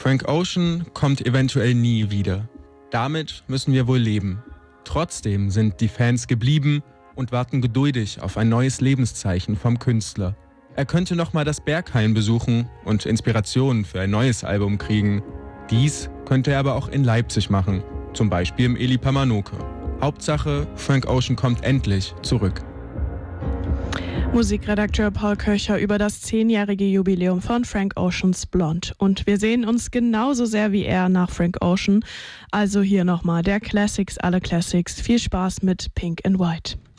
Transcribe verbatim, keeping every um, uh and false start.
Frank Ocean kommt eventuell nie wieder. Damit müssen wir wohl leben. Trotzdem sind die Fans geblieben und warten geduldig auf ein neues Lebenszeichen vom Künstler. Er könnte nochmal das Berghain besuchen und Inspirationen für ein neues Album kriegen. Dies könnte er aber auch in Leipzig machen, zum Beispiel im Eli Pamanoke. Hauptsache, Frank Ocean kommt endlich zurück. Musikredakteur Paul Köcher über das zehnjährige Jubiläum von Frank Oceans Blonde. Und wir sehen uns genauso sehr wie er nach Frank Ocean. Also hier nochmal der Classics, alle Classics. Viel Spaß mit Pink and White.